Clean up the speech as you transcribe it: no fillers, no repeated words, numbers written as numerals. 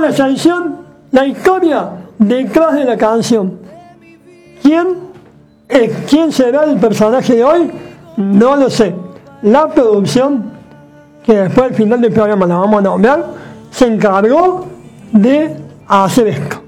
la canción, la historia detrás de la canción. ¿Quién será el personaje de hoy? No lo sé. La producción, que después al final del programa la vamos a nombrar, se encargó de hacer esto.